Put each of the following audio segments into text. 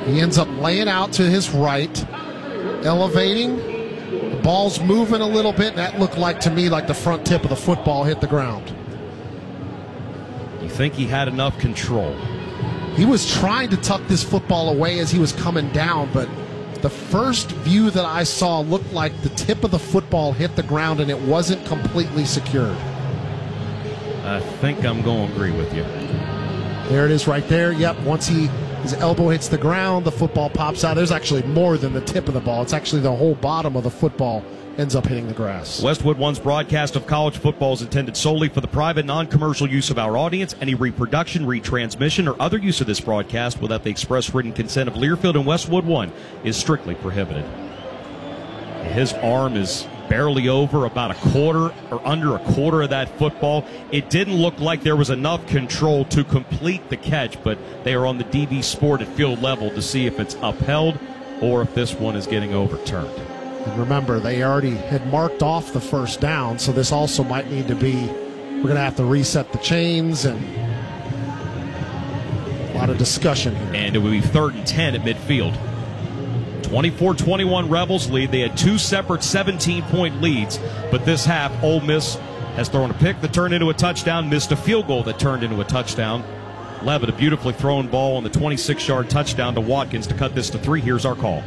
He ends up laying out to his right, elevating. The ball's moving a little bit, and that looked like to me like the front tip of the football hit the ground. You think he had enough control? He was trying to tuck this football away as he was coming down, but the first view that I saw looked like the tip of the football hit the ground and it wasn't completely secured. I think I'm going to agree with you. There it is right there. Yep, once his elbow hits the ground, the football pops out. There's actually more than the tip of the ball. It's actually the whole bottom of the football ends up hitting the grass. Westwood One's broadcast of college football is intended solely for the private, non-commercial use of our audience. Any reproduction, retransmission, or other use of this broadcast without the express written consent of Learfield and Westwood One is strictly prohibited. His arm is barely over about a quarter or under a quarter of that football. It didn't look like there was enough control to complete the catch, but they are on the DB Sport at field level to see if it's upheld or if this one is getting overturned. And remember, they already had marked off the first down, so this also might need to be, we're going to have to reset the chains and a lot of discussion here. And it would be 3rd and 10 at midfield. 24-21 Rebels lead. They had two separate 17-point leads, but this half, Ole Miss has thrown a pick that turned into a touchdown, missed a field goal that turned into a touchdown. Levitt, a beautifully thrown ball on the 26-yard touchdown to Watkins to cut this to 3. Here's our call.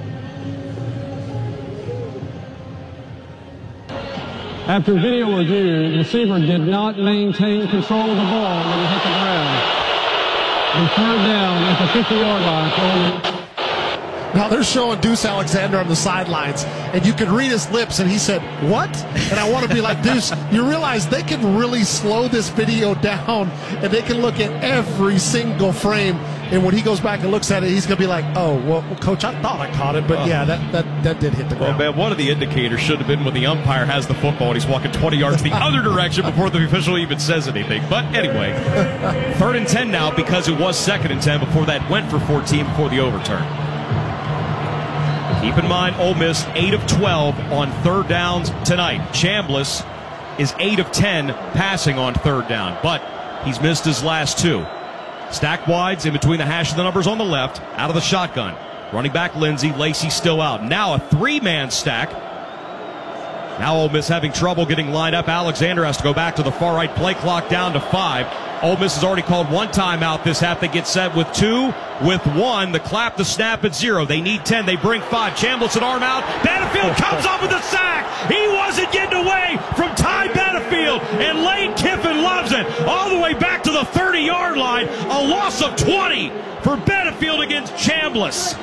After video review, the receiver did not maintain control of the ball when he hit the ground. And 3rd down at the 50-yard line. Now they're showing Deuce Alexander on the sidelines, and you can read his lips, and he said, "What?" And I want to be like, Deuce, you realize they can really slow this video down, and they can look at every single frame, and when he goes back and looks at it, he's going to be like, "Oh, well, Coach, I thought I caught it, but yeah, that did hit the ground." Well, man, one of the indicators should have been when the umpire has the football and he's walking 20 yards the other direction before the official even says anything. But anyway, 3rd and 10 now because it was 2nd and 10 before that went for 14 before the overturn. Keep in mind, Ole Miss 8 of 12 on 3rd downs tonight. Chambliss is 8 of 10 passing on 3rd down, but he's missed his last 2. Stack wides in between the hash of the numbers on the left, out of the shotgun. Running back Lindsey, Lacey still out. Now a 3-man stack. Now Ole Miss having trouble getting lined up. Alexander has to go back to the far right. Play clock down to 5. Ole Miss has already called 1 timeout this half. They get set with 2, with 1. The clap, the snap at 0. They need 10. They bring 5. Chambliss an arm out. Benefield comes up with a sack. He wasn't getting away from Ty Benefield. And Lane Kiffin loves it. All the way back to the 30-yard line. A loss of 20 for Benefield against Chambliss.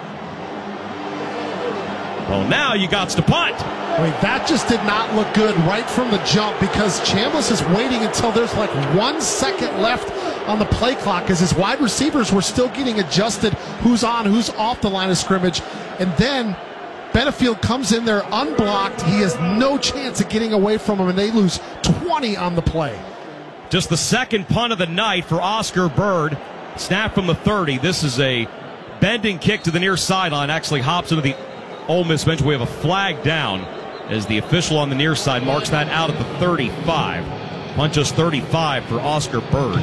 Well, now you got to punt. I mean, that just did not look good right from the jump because Chambliss is waiting until there's like 1 second left on the play clock as his wide receivers were still getting adjusted who's on, who's off the line of scrimmage. And then Benefield comes in there unblocked. He has no chance of getting away from him, and they lose 20 on the play. Just the second punt of the night for Oscar Bird. Snap from the 30. This is a bending kick to the near sideline. Actually hops into the Ole Miss bench. We have a flag down as the official on the near side marks that out at the 35. Punches 35 for Oscar Bird.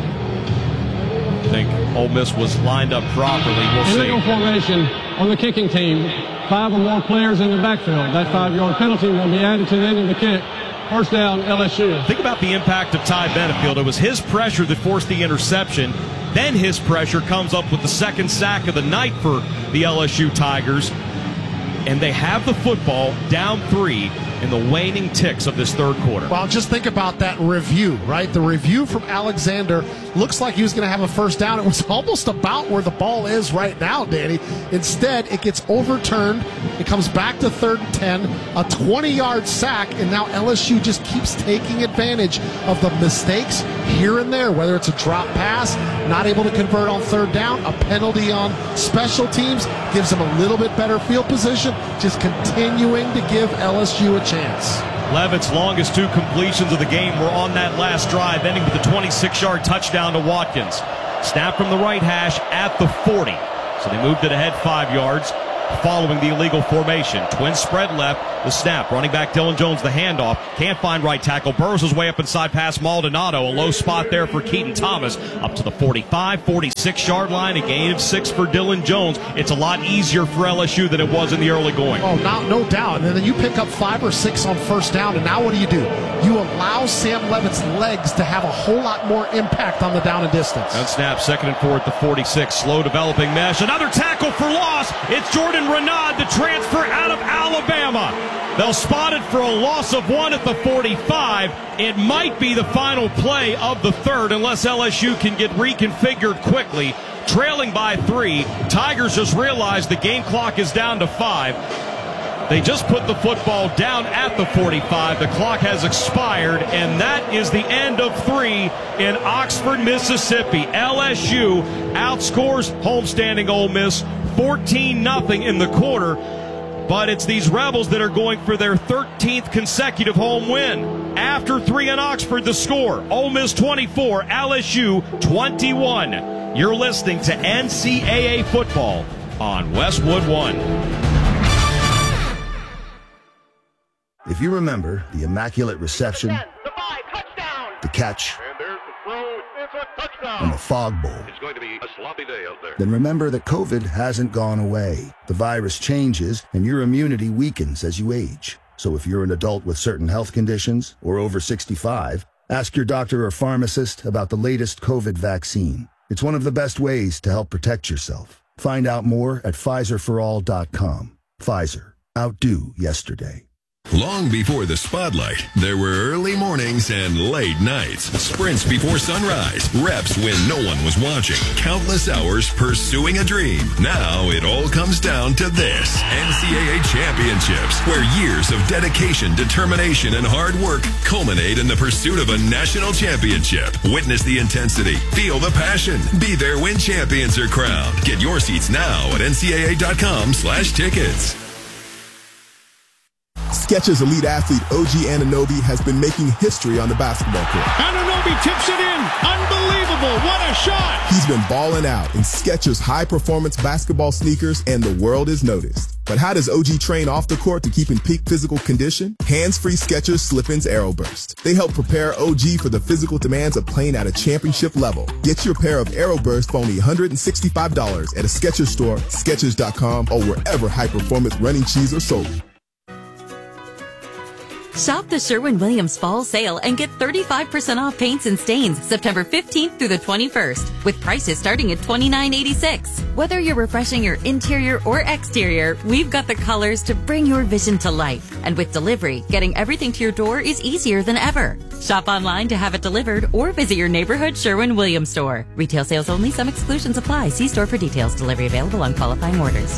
I think Ole Miss was lined up properly. We'll see. Illegal formation on the kicking team. 5 or more players in the backfield. That 5-yard penalty will be added to the end of the kick. First down, LSU. Think about the impact of Ty Benefield. It was his pressure that forced the interception. Then his pressure comes up with the second sack of the night for the LSU Tigers. And they have the football down 3 in the waning ticks of this third quarter. Well, just think about that review, right? The review from Alexander looks like he was going to have a first down. It was almost about where the ball is right now, Danny. Instead, it gets overturned. It comes back to 3rd and 10, a 20-yard sack, and now LSU just keeps taking advantage of the mistakes here and there, whether it's a drop pass, not able to convert on 3rd down, a penalty on special teams, gives them a little bit better field position, just continuing to give LSU a chance. Levitt's longest 2 completions of the game were on that last drive, ending with a 26-yard touchdown to Watkins. Snap from the right hash at the 40. So they moved it ahead 5 yards following the illegal formation. Twin spread left. The snap. Running back Dylan Jones, the handoff. Can't find right tackle. Burrows his way up inside past Maldonado. A low spot there for Keaton Thomas. Up to the 45, 46-yard line. A gain of 6 for Dylan Jones. It's a lot easier for LSU than it was in the early going. Oh, no doubt. And then you pick up 5 or 6 on first down, and now what do? You allow Sam Levitt's legs to have a whole lot more impact on the down and distance. And snap, 2nd and 4 at the 46. Slow developing mesh. Another tackle for loss. It's Jordan Renaud, the transfer out of Alabama. They'll spot it for a loss of 1 at the 45. It might be the final play of the third unless LSU can get reconfigured quickly. Trailing by 3. Tigers just realized the game clock is down to 5. They just put the football down at the 45. The clock has expired, and that is the end of 3 in Oxford, Mississippi. LSU outscores homestanding Ole Miss 14-0 in the quarter. But it's these Rebels that are going for their 13th consecutive home win. After 3 in Oxford, the score, Ole Miss 24, LSU 21. You're listening to NCAA football on Westwood One. If you remember the immaculate reception, the catch, and the fog bowl, it's going to be a sloppy day out there. Then remember that COVID hasn't gone away. The virus changes, and your immunity weakens as you age. So if you're an adult with certain health conditions or over 65, ask your doctor or pharmacist about the latest COVID vaccine. It's one of the best ways to help protect yourself. Find out more at PfizerForAll.com. Pfizer. Outdo yesterday. Long before the spotlight, there were early mornings and late nights, sprints before sunrise, reps when no one was watching, countless hours pursuing a dream. Now it all comes down to this: NCAA championships, where years of dedication, determination, and hard work culminate in the pursuit of a national championship. Witness the intensity, feel the passion, be there when champions are crowned. Get your seats now at ncaa.com/tickets. Skechers elite athlete OG Anunoby has been making history on the basketball court. Anunoby tips it in. Unbelievable. What a shot. He's been balling out in Skechers high-performance basketball sneakers, and the world is noticed. But how does OG train off the court to keep in peak physical condition? Hands-free Skechers Slip-ins Aeroburst. They help prepare OG for the physical demands of playing at a championship level. Get your pair of Aeroburst for only $165 at a Skechers store, Skechers.com, or wherever high-performance running shoes are sold. Shop the Sherwin-Williams Fall Sale and get 35% off paints and stains September 15th through the 21st, with prices starting at $29.86. Whether you're refreshing your interior or exterior, we've got the colors to bring your vision to life. And with delivery, getting everything to your door is easier than ever. Shop online to have it delivered or visit your neighborhood Sherwin-Williams store. Retail sales only. Some exclusions apply. See store for details. Delivery available on qualifying orders.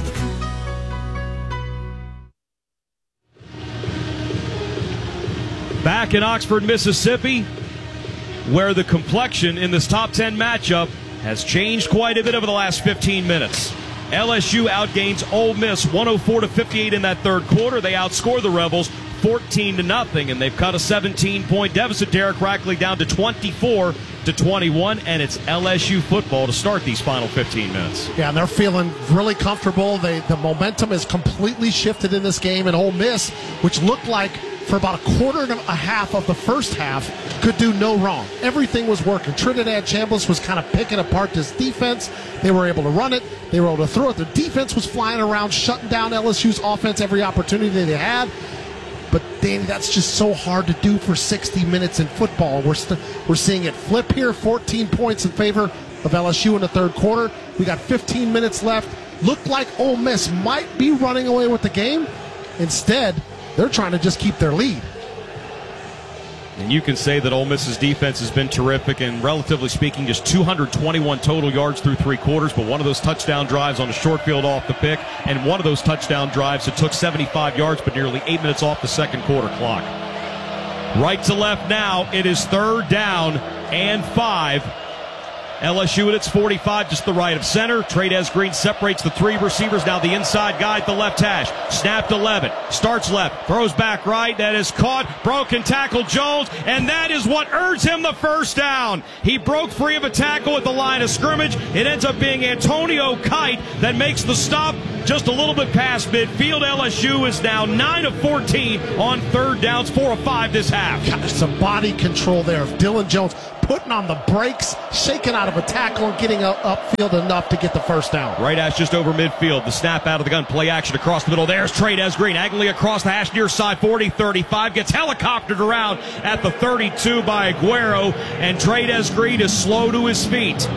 Back in Oxford, Mississippi, where the complexion in this top 10 matchup has changed quite a bit over the last 15 minutes. LSU outgains Ole Miss 104-58 in that third quarter. They outscore the Rebels 14-0, and they've cut a 17-point deficit. Derek Rackley down to 24-21, and it's LSU football to start these final 15 minutes. Yeah, and they're feeling really comfortable. The momentum has completely shifted in this game, and Ole Miss, which looked like for about a quarter and a half of the first half, could do no wrong. Everything was working. Trinidad Chambliss was kind of picking apart this defense. They were able to run it. They were able to throw it. The defense was flying around, shutting down LSU's offense every opportunity they had. But, Danny, that's just so hard to do for 60 minutes in football. We're seeing it flip here, 14 points in favor of LSU in the third quarter. We got 15 minutes left. Looked like Ole Miss might be running away with the game. Instead, they're trying to just keep their lead. And you can say that Ole Miss's defense has been terrific, and relatively speaking, just 221 total yards through three quarters, but one of those touchdown drives on a short field off the pick, and one of those touchdown drives that took 75 yards, but nearly 8 minutes off the second quarter clock. Right to left now, it is third down and 5. LSU at its 45, just the right of center. Trey'Dez Green separates the three receivers. Now the inside guy at the left hash. Snapped 11. Starts left. Throws back right. That is caught. Broken tackle Jones. And that is what earns him the first down. He broke free of a tackle at the line of scrimmage. It ends up being Antonio Kite that makes the stop just a little bit past midfield. LSU is now 9 of 14 on third downs, 4 of 5 this half. Gosh, some body control there of Dylan Jones, putting on the brakes, shaking out of a tackle, and getting upfield enough to get the first down. Right hash just over midfield. The snap out of the gun. Play action across the middle. There's Trey'Dez Green. Agley across the hash near side. 40-35. Gets helicoptered around at the 32 by Aguero. And Trey'Dez Green is slow to his feet.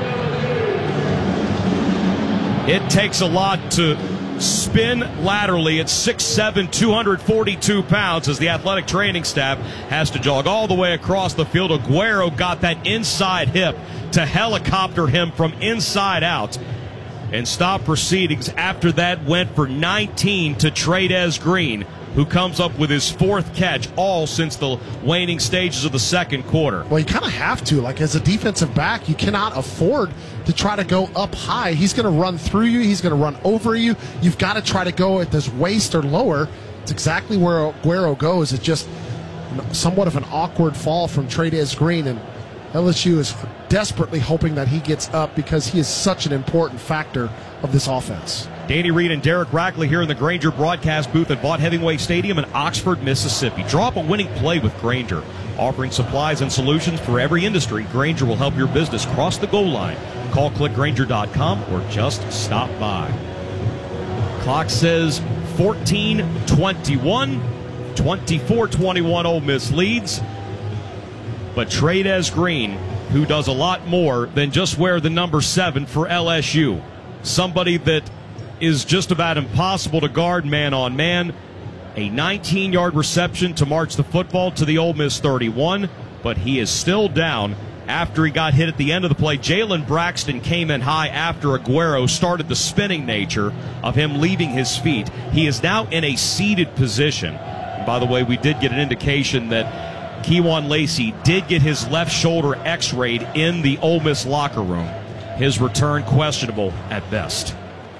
It takes a lot to spin laterally at 6'7", 242 pounds as the athletic training staff has to jog all the way across the field. Aguero got that inside hip to helicopter him from inside out and stop proceedings. After that, went for 19 to Trey'Dez Green, who comes up with his 4th catch, all since the waning stages of the second quarter. Well, you kind of have to. Like, as a defensive back, you cannot afford to try to go up high. He's going to run through you. He's going to run over you. You've got to try to go at this waist or lower. It's exactly where Aguero goes. It's just somewhat of an awkward fall from Trey'Dez Green, and LSU is desperately hoping that he gets up because he is such an important factor of this offense. Danny Reed and Derek Rackley here in the Grainger broadcast booth at Vaught Hemingway Stadium in Oxford, Mississippi. Draw up a winning play with Grainger. Offering supplies and solutions for every industry, Grainger will help your business cross the goal line. Call clickgrainger.com or just stop by. Clock says 14-21, 24-21 Ole Miss leads. But Trey'Dez Green, who does a lot more than just wear the number 7 for LSU. Somebody that is just about impossible to guard man on man. A 19-yard reception to march the football to the Ole Miss 31, but he is still down after he got hit at the end of the play. Jalen Braxton came in high after Aguero started the spinning nature of him leaving his feet. He is now in a seated position. And by the way, we did get an indication that Kewan Lacey did get his left shoulder x-rayed in the Ole Miss locker room. His return questionable at best.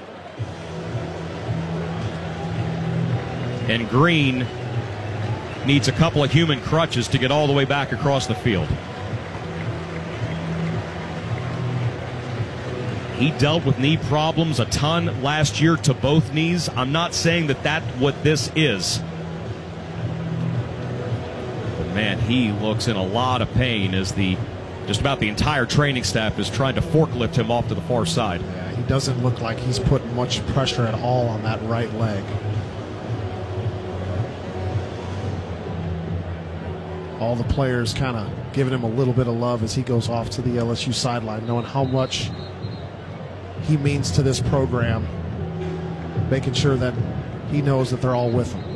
And Green needs a couple of human crutches to get all the way back across the field. He dealt with knee problems a ton last year to both knees. I'm not saying that that's what this is. But man, he looks in a lot of pain as just about the entire training staff is trying to forklift him off to the far side. Yeah, he doesn't look like he's putting much pressure at all on that right leg. All the players kind of giving him a little bit of love as he goes off to the LSU sideline, knowing how much he means to this program, making sure that he knows that they're all with him.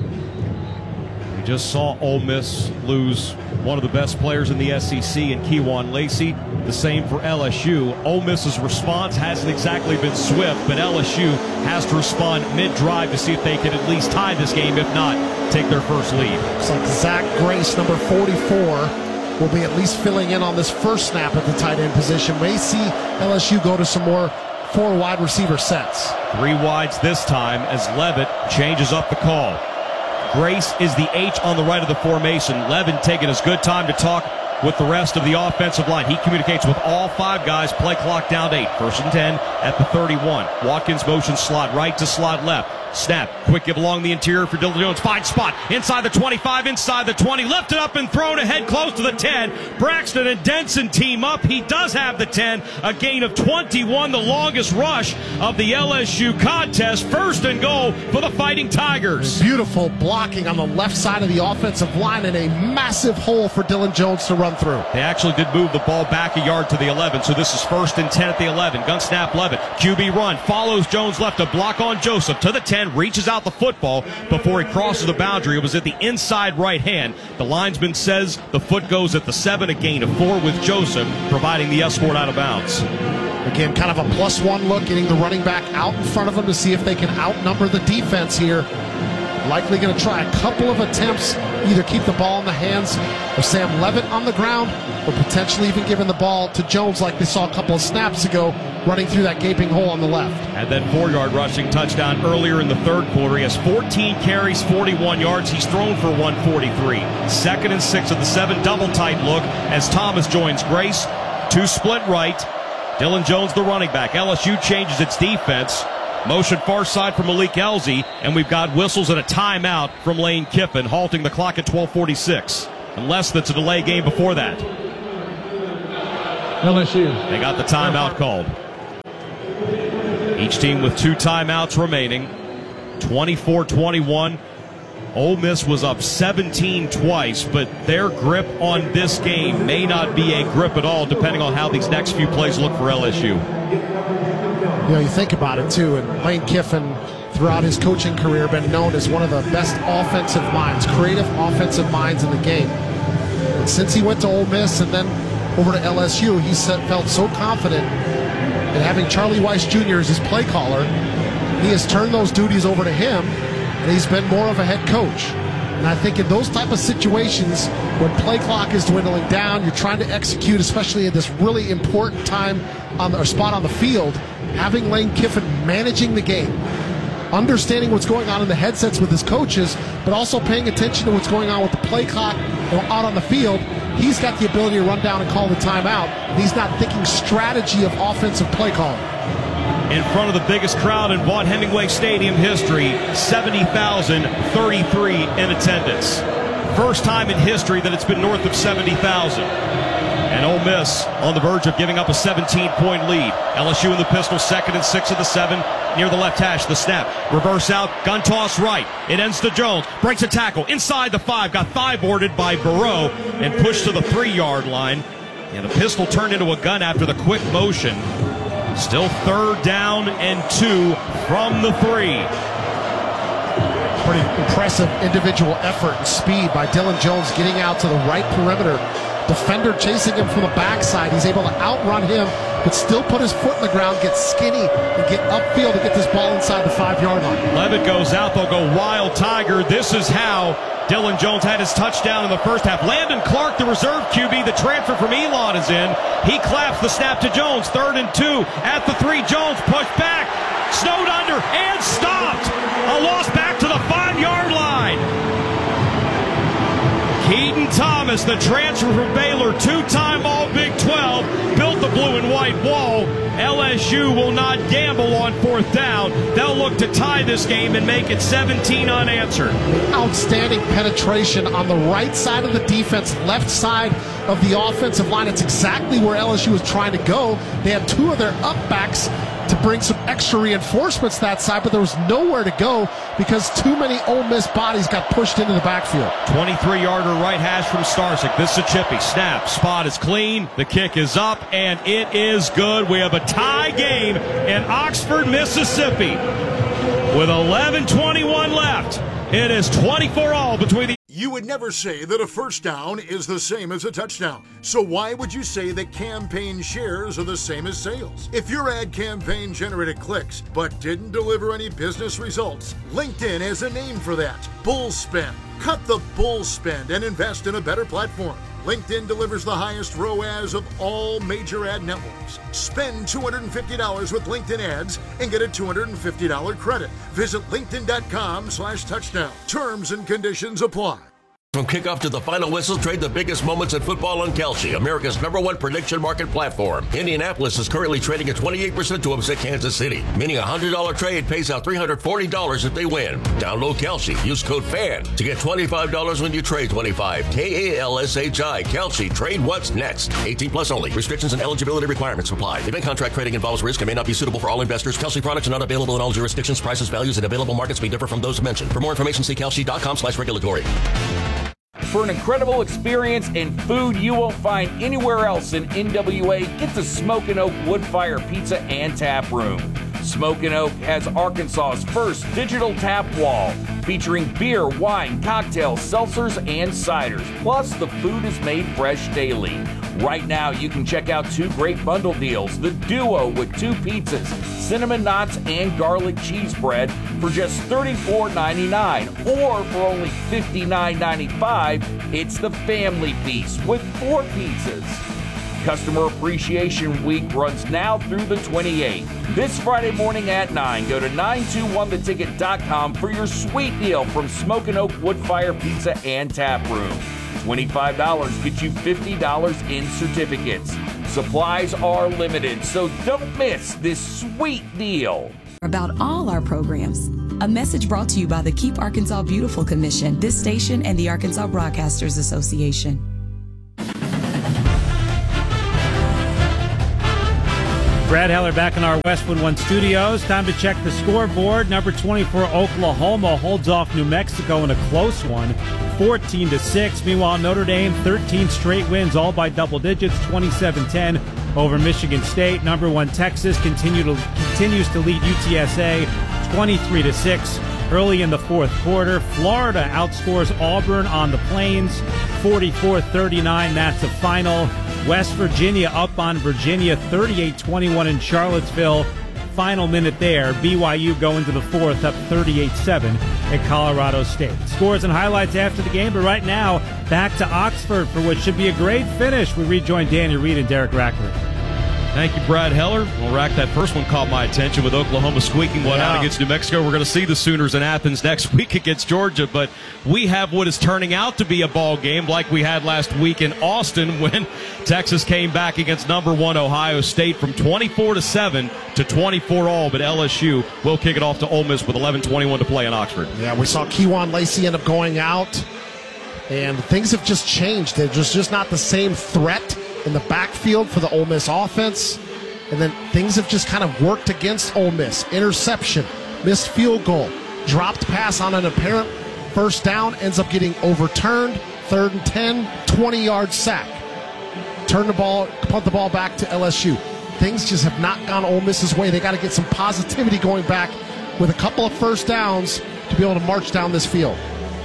We just saw Ole Miss lose one of the best players in the SEC in Kewan Lacey. The same for LSU. Ole Miss's response hasn't exactly been swift, but LSU has to respond mid-drive to see if they can at least tie this game, if not take their first lead. Looks like Zach Grace, number 44, will be at least filling in on this first snap at the tight end position. May see LSU go to some more 4 wide receiver sets. 3 wides this time as Levitt changes up the call. Grace is the H on the right of the formation. Levin taking his good time to talk with the rest of the offensive line. He communicates with all 5 guys. Play clock down to 8. 1st and 10 at the 31. Watkins motion slot right to slot left. Snap. Quick give along the interior for Dylan Jones. Fine spot. Inside the 25, inside the 20. Lifted up and thrown ahead close to the 10. Braxton and Denson team up. He does have the 10. A gain of 21. The longest rush of the LSU contest. 1st and goal for the Fighting Tigers. Beautiful blocking on the left side of the offensive line and a massive hole for Dylan Jones to run through. They actually did move the ball back a yard to the 11, so this is 1st and 10 at the 11. Gun snap Levitt. QB run. Follows Jones left. A block on Joseph to the 10. Reaches out the football before he crosses the boundary. It was at the inside right hand. The linesman says the foot goes at the 7. A gain of 4 with Joseph providing the escort out of bounds. Again, kind of a +1 look, getting the running back out in front of him to see if they can outnumber the defense here. Likely going to try a couple of attempts, either keep the ball in the hands of Sam Levitt on the ground or potentially even giving the ball to Jones like they saw a couple of snaps ago, running through that gaping hole on the left. Had that 4-yard rushing touchdown earlier in the 3rd quarter. He has 14 carries, 41 yards. He's thrown for 143. 2nd and 6 at the 7. Double tight look as Thomas joins Grace. 2 split right. Dylan Jones, the running back. LSU changes its defense. Motion far side from Malik Elzy, and we've got whistles and a timeout from Lane Kiffin, halting the clock at 12:46. Unless that's a delay game before that. LSU. They got the timeout called. Each team with 2 timeouts remaining. 24-21. Ole Miss was up 17 twice, but their grip on this game may not be a grip at all, depending on how these next few plays look for LSU. You know, you think about it, too, and Lane Kiffin, throughout his coaching career, been known as one of the best offensive minds, creative offensive minds in the game. And since he went to Ole Miss and then over to LSU, he felt so confident in having Charlie Weiss Jr. as his play caller. He has turned those duties over to him, and he's been more of a head coach. And I think in those type of situations, when play clock is dwindling down, you're trying to execute, especially at this really important time or spot on the field, having Lane Kiffin managing the game, understanding what's going on in the headsets with his coaches, but also paying attention to what's going on with the play clock out on the field. He's got the ability to run down and call the timeout, and he's not thinking strategy of offensive play calling. In front of the biggest crowd in Vaught Hemingway Stadium history, 70,033 in attendance. First time in history that it's been north of 70,000. And Ole Miss on the verge of giving up a 17-point lead. LSU in the pistol, 2nd and 6 of the 7, near the left hash. The snap, reverse out, gun toss right. It ends to Jones, breaks a tackle inside the 5, got thigh-boarded by Burrow and pushed to the 3-yard line. And the pistol turned into a gun after the quick motion. Still 3rd down and 2 from the 3. Pretty impressive individual effort and speed by Dylan Jones getting out to the right perimeter. Defender chasing him from the backside. He's able to outrun him, but still put his foot in the ground, get skinny, and get upfield to get this ball inside the 5-yard line. Levitt goes out. They'll go Wild Tiger. This is how Dylan Jones had his touchdown in the first half. Landon Clark, the reserve QB, the transfer from Elon, is in. He claps the snap to Jones. 3rd and 2 at the 3. Jones pushed back, snowed under, and stopped. A loss back to the 5-yard line. Keaton Thomas, the transfer from Baylor, 2-time All-Big 12, built the blue and white wall. LSU will not gamble on 4th down. They'll look to tie this game and make it 17 unanswered. Outstanding penetration on the right side of the defense, left side of the offensive line. It's exactly where LSU was trying to go. They had 2 of their up backs to bring some extra reinforcements that side, but there was nowhere to go because too many Ole Miss bodies got pushed into the backfield. 23-yarder right hash from Starsick. This is a chippy snap. Spot is clean. The kick is up, and it is good. We have a tie game in Oxford, Mississippi. With 11:21 left, it is 24-all between the... You would never say that a first down is the same as a touchdown. So why would you say that campaign shares are the same as sales? If your ad campaign generated clicks but didn't deliver any business results, LinkedIn has a name for that: bull spend. Cut the bull spend and invest in a better platform. LinkedIn delivers the highest ROAS of all major ad networks. Spend $250 with LinkedIn ads and get a $250 credit. Visit linkedin.com/touchdown. Terms and conditions apply. From kickoff to the final whistle, trade the biggest moments in football on Kalshi, America's #1 prediction market platform. Indianapolis is currently trading at 28% to upset Kansas City, meaning a $100 trade pays out $340 if they win. Download Kalshi. Use code FAN to get $25 when you trade 25. KALSHI. Kalshi. Trade what's next. 18 plus only. Restrictions and eligibility requirements apply. Event contract trading involves risk and may not be suitable for all investors. Kalshi products are not available in all jurisdictions. Prices, values, and available markets may differ from those mentioned. For more information, see kalshi.com/regulatory. For an incredible experience and food you won't find anywhere else in NWA, get to Smokin' Oak Woodfire Pizza and Tap Room. Smokin' Oak has Arkansas's first digital tap wall, featuring beer, wine, cocktails, seltzers, and ciders. Plus, the food is made fresh daily. Right now, you can check out 2 great bundle deals: the Duo with 2 pizzas, cinnamon knots, and garlic cheese bread for just $34.99, or for only $59.95, it's the Family Feast with 4 pizzas. Customer Appreciation Week runs now through the 28th. This Friday morning at 9, go to 921theticket.com for your sweet deal from Smokin' Oak Woodfire Pizza and Tap Room. $25 gets you $50 in certificates. Supplies are limited, so don't miss this sweet deal. about all our programs. A message brought to you by the Keep Arkansas Beautiful Commission, this station, and the Arkansas Broadcasters Association. Brad Heller back in our Westwood One studios. Time to check the scoreboard. Number 24, Oklahoma holds off New Mexico in a close one, 14-6. Meanwhile, Notre Dame, 13 straight wins, all by double digits, 27-10 over Michigan State. Number 1, Texas continues to lead UTSA, 23-6. Early in the fourth quarter, Florida outscores Auburn on the Plains, 44-39. That's the final. West Virginia up on Virginia, 38-21 in Charlottesville. Final minute there. BYU going to the fourth, up 38-7 at Colorado State. Scores and highlights after the game, but right now, back to Oxford for what should be a great finish. We rejoin Danny Reed and Derek Rackley. Thank you, Brad Heller. Well, Rack, that first one caught my attention with Oklahoma squeaking one out against New Mexico. We're going to see the Sooners in Athens next week against Georgia, but we have what is turning out to be a ball game like we had last week in Austin when Texas came back against number 1 Ohio State from 24-7 to 24-all, but LSU will kick it off to Ole Miss with 11:21 to play in Oxford. Yeah, we saw Kewan Lacey end up going out, and things have just changed. There's just not the same threat in the backfield for the Ole Miss offense, and then things have just kind of worked against Ole Miss. Interception, missed field goal, dropped pass on an apparent first down, ends up getting overturned, 3rd and 10, 20-yard sack. Punt the ball back to LSU. Things just have not gone Ole Miss's way. They got to get some positivity going back with a couple of first downs to be able to march down this field.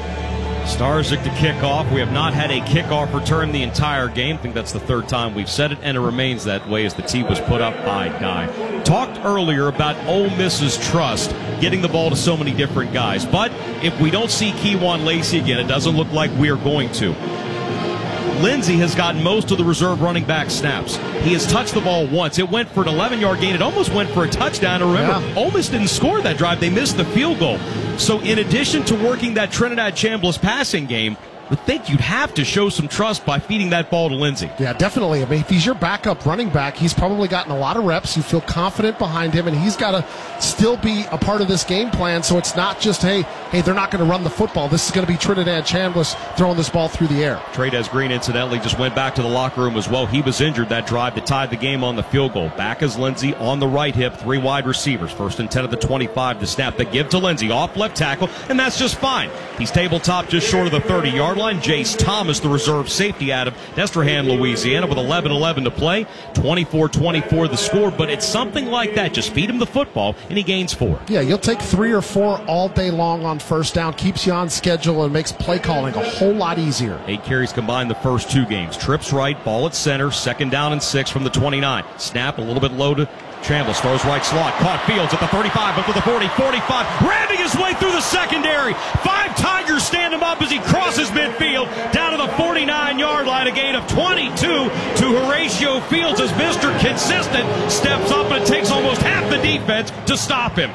Starzyk to kick off. We have not had a kickoff return the entire game. I think that's the third time we've said it, and it remains that way as the tee was put up by Guy. Talked earlier about Ole Miss's trust getting the ball to so many different guys, but if we don't see Kewan Lacey again, it doesn't look like we're going to. Lindsey has gotten most of the reserve running back snaps. He has touched the ball once. It went for an 11-yard gain. It almost went for a touchdown. And remember, Ole Miss didn't score that drive. They missed the field goal. So in addition to working that Trinidad Chambliss passing game, I think you'd have to show some trust by feeding that ball to Lindsey. Yeah, definitely. I mean, if he's your backup running back, he's probably gotten a lot of reps. You feel confident behind him, and he's got to still be a part of this game plan. So it's not just, hey, they're not going to run the football. This is going to be Trinidad Chambliss throwing this ball through the air. Trey'Dez Green, incidentally, just went back to the locker room as well. He was injured that drive that tied the game on the field goal. Back is Lindsey on the right hip, 3 wide receivers. 1st and 10 at the 25 to snap. The give to Lindsey, off left tackle, and that's just fine. He's tabletop just short of the 30-yard line. Jace Thomas, the reserve safety out of Destrehan, Louisiana, with 11:11 to play. 24-24 the score, but it's something like that. Just feed him the football, and he gains 4. Yeah, you'll take 3 or 4 all day long on first down, keeps you on schedule, and makes play calling a whole lot easier. 8 carries combined the first 2 games. Trips right, ball at center, 2nd down and 6 from the 29. Snap a little bit low to Chambliss, throws right slot, caught Fields at the 35, up to the 40, 45, ramming his way through the secondary. 5 Tigers stand him up as he crosses midfield, down to the 49-yard line, a gain of 22 to Horatio Fields as Mr. Consistent steps up and it takes almost half the defense to stop him.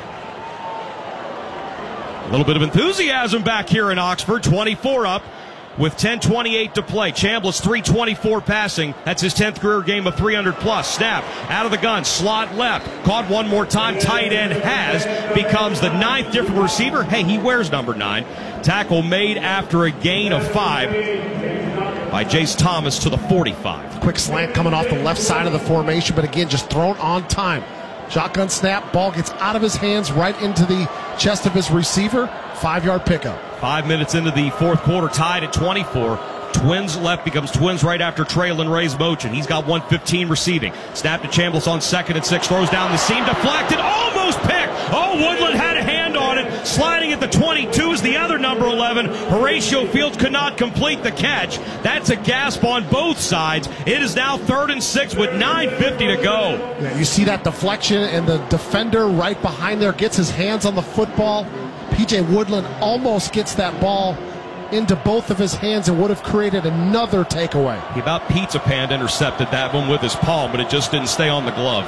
A little bit of enthusiasm back here in Oxford, 24 up. With 10:28 to play. Chambliss 324 passing. That's his 10th career game of 300+. Snap out of the gun. Slot left. Caught one more time. Tight end has. Becomes the 9th different receiver. Hey, he wears number 9. Tackle made after a gain of 5 by Jace Thomas to the 45. Quick slant coming off the left side of the formation, but again, just thrown on time. Shotgun snap. Ball gets out of his hands right into the chest of his receiver. 5-yard pickup. 5 minutes into the fourth quarter, tied at 24. Twins left becomes Twins right after Traylon Ray's motion. He's got 115 receiving. Snap to Chambliss on 2nd and 6. Throws down the seam, deflected, almost picked. Oh, Woodland had a hand on it. Sliding at the 22 is the other number 11. Horatio Fields could not complete the catch. That's a gasp on both sides. It is now 3rd and 6 with 9:50 to go. Yeah, you see that deflection, and the defender right behind there gets his hands on the football. P.J. Woodland almost gets that ball into both of his hands and would have created another takeaway. He about pizza panned intercepted that one with his palm, but it just didn't stay on the glove.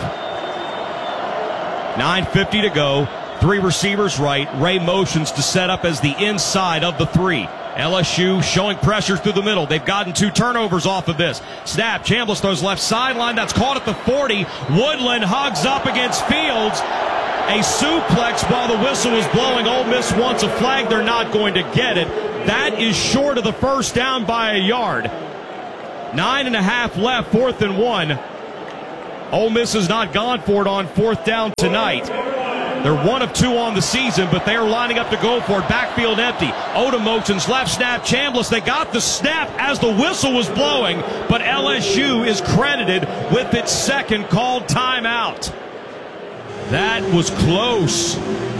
9:50 to go. 3 receivers right. Ray motions to set up as the inside of the 3. LSU showing pressure through the middle. They've gotten 2 turnovers off of this. Snap. Chambliss throws left sideline. That's caught at the 40. Woodland hugs up against Fields. a suplex while the whistle was blowing. Ole Miss wants a flag. They're not going to get it. That is short of the first down by a yard. 9.5 left, 4th and 1. Ole Miss has not gone for it on 4th down tonight. They're 1 of 2 on the season, but they are lining up to go for it. Backfield empty. Odom motions left snap. Chambliss, they got the snap as the whistle was blowing, but LSU is credited with its second called timeout. That was close.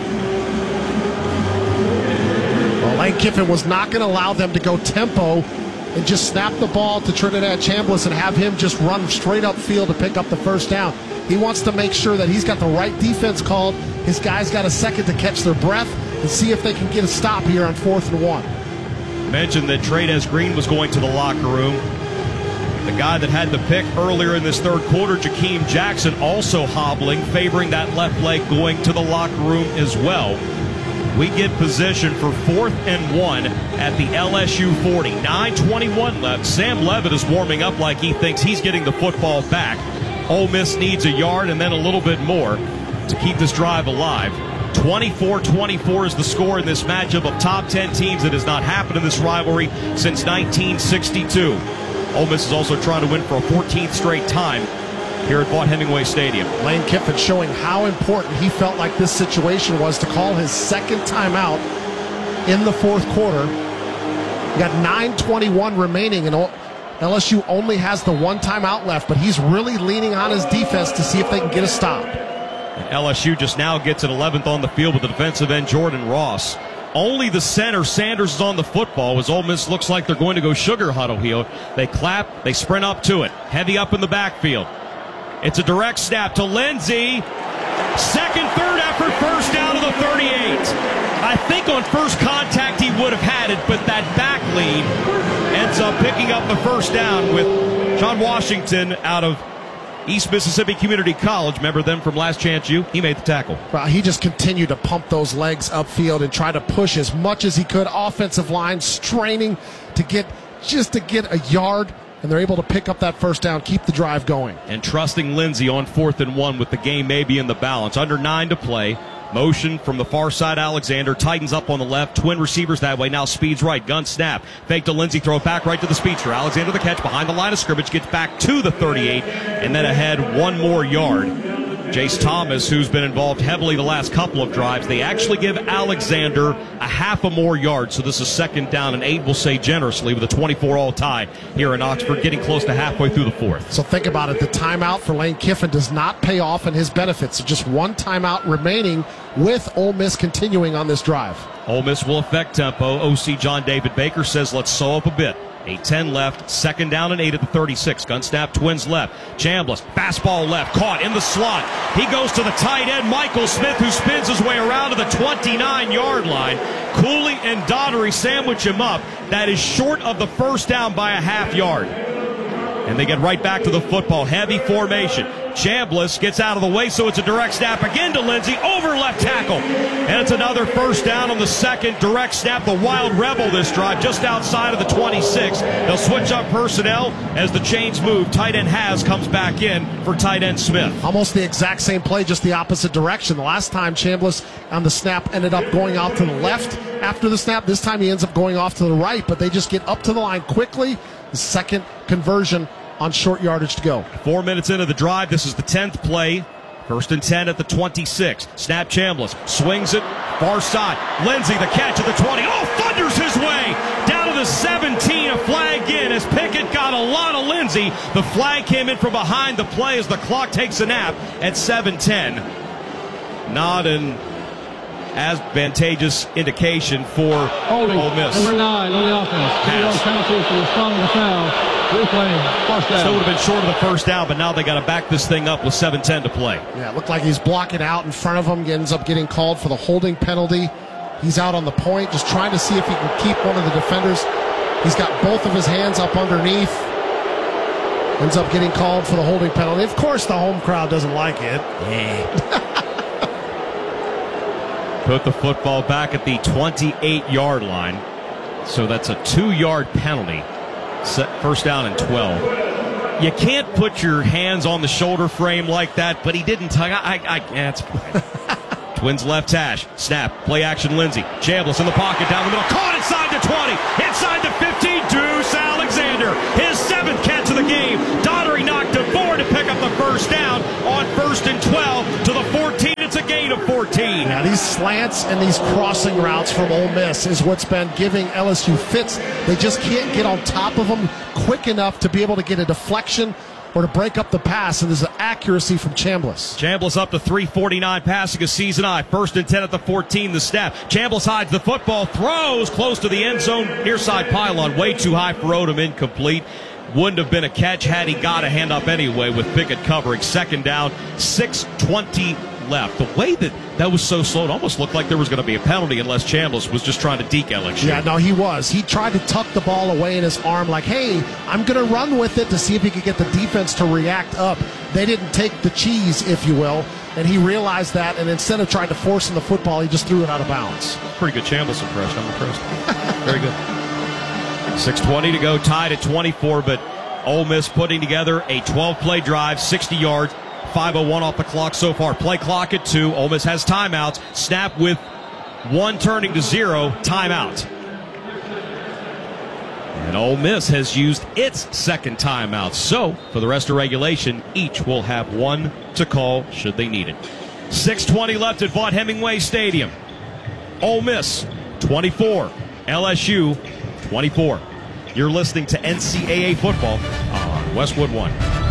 Well, Lane Kiffin was not going to allow them to go tempo and just snap the ball to Trinidad Chambliss and have him just run straight up field to pick up the first down. He wants to make sure that he's got the right defense called. His guys got a second to catch their breath and see if they can get a stop here on 4th and 1. Mentioned that Trey'Nez Green was going to the locker room. The guy that had the pick earlier in this third quarter, Jakeem Jackson, also hobbling, favoring that left leg going to the locker room as well. We get position for 4th and 1 at the LSU 40. 9:21 left. Sam Levitt is warming up like he thinks he's getting the football back. Ole Miss needs a yard and then a little bit more to keep this drive alive. 24-24 is the score in this matchup of top 10 teams. That has not happened in this rivalry since 1962. Ole Miss is also trying to win for a 14th straight time here at Vaught-Hemingway Stadium. Lane Kiffin showing how important he felt like this situation was to call his second timeout in the 4th quarter. You got 9:21 remaining, and LSU only has the 1 timeout left, but he's really leaning on his defense to see if they can get a stop. And LSU just now gets an 11th on the field with the defensive end Jordan Ross. Only the center, Sanders, is on the football as Ole Miss looks like they're going to go sugar huddle here. They clap, they sprint up to it. Heavy up in the backfield. It's a direct snap to Lindsey. Second, third effort, first down to the 38. I think on first contact he would have had it, but that back lead ends up picking up the first down with John Washington out of East Mississippi Community College. Remember them from Last Chance U? He made the tackle. Well, he just continued to pump those legs upfield and try to push as much as he could. Offensive line straining to get a yard, and they're able to pick up that first down, keep the drive going. And trusting Lindsey on 4th and 1 with the game maybe in the balance. Under 9 to play. Motion from the far side, Alexander tightens up on the left. Twin receivers that way. Now speeds right. Gun snap. Fake to Lindsey. Throw it back right to the speedster. Alexander the catch behind the line of scrimmage. Gets back to the 38 and then ahead 1 more yard. Jace Thomas, who's been involved heavily the last couple of drives, they actually give Alexander a half a more yards. So this is 2nd down and 8, we'll say generously, with a 24-all tie here in Oxford, getting close to halfway through the 4th. So think about it. The timeout for Lane Kiffin does not pay off in his benefits. So just 1 timeout remaining with Ole Miss continuing on this drive. Ole Miss will affect tempo. OC John David Baker says let's sew up a bit. 8-10 left, 2nd down and 8 at the 36. Gun snap, Twins left. Chambliss, fastball left, caught in the slot. He goes to the tight end, Michael Smith, who spins his way around to the 29-yard line. Cooley and Daugherty sandwich him up. That is short of the first down by a half yard. And they get right back to the football. Heavy formation. Chambliss gets out of the way, so it's a direct snap again to Lindsey over left tackle. And it's another first down on the second direct snap. The Wild Rebel this drive just outside of the 26. They'll switch up personnel as the chains move. Tight end Has comes back in for tight end Smith. Almost the exact same play, just the opposite direction. The last time Chambliss on the snap ended up going out to the left after the snap. This time he ends up going off to the right, but they just get up to the line quickly. The second conversion on short yardage to go. 4 minutes into the drive. This is the 10th play. 1st and 10 at the 26. Snap Chambliss. Swings it. Far side. Lindsey the catch at the 20. Oh, thunders his way down to the 17. A flag in as Pickett got a lot of Lindsey. The flag came in from behind the play as the clock takes a nap at 7:10. Not an advantageous indication for Holding, Ole Miss. Number 9 on the offense. 2-yard penalty for responding to foul. Replay, first down. Still would have been short of the first down, but now they got to back this thing up with 7:10 to play. Yeah, it looked like he's blocking out in front of him. He ends up getting called for the holding penalty. He's out on the point, just trying to see if he can keep one of the defenders. He's got both of his hands up underneath. Ends up getting called for the holding penalty. Of course, the home crowd doesn't like it. Put the football back at the 28-yard line. So that's a 2-yard penalty. First down and 12. You can't put your hands on the shoulder frame like that, but he didn't tug. That's fine. Twins left hash. Snap. Play action Lindsey. Chambliss in the pocket down the middle. Caught inside the 20. Inside the 15. Deuce Alexander. His 7th catch of the game. Daugherty knocked it forward to pick up the first down on 1st and 12 to the 14. It's a gain of 14. Now these slants and these crossing routes from Ole Miss is what's been giving LSU fits. They just can't get on top of them quick enough to be able to get a deflection or to break up the pass, and there's an accuracy from Chambliss. Chambliss up to 349 passing a season high. 1st and 10 at the 14, the snap. Chambliss hides the football, throws close to the end zone, near side pylon, way too high for Odom, incomplete. Wouldn't have been a catch had he got a hand up anyway with Pickett covering. 2nd down, 6:20 left. The way that was so slow, it almost looked like there was going to be a penalty unless Chambliss was just trying to deke LSU. Yeah, no, he was. He tried to tuck the ball away in his arm like, hey, I'm going to run with it to see if he could get the defense to react up. They didn't take the cheese, if you will, and he realized that, and instead of trying to force him the football, he just threw it out of bounds. Pretty good Chambliss impression. I'm impressed. Very good. 6:20 to go, tied at 24, but Ole Miss putting together a 12-play drive, 60 yards, 5:01 off the clock so far. Play clock at 2. Ole Miss has timeouts. Snap with 1 turning to 0. Timeout. And Ole Miss has used its 2nd timeout. So, for the rest of regulation, each will have 1 to call should they need it. 6:20 left at Vaught Hemingway Stadium. Ole Miss 24, LSU 24. You're listening to NCAA football on Westwood One.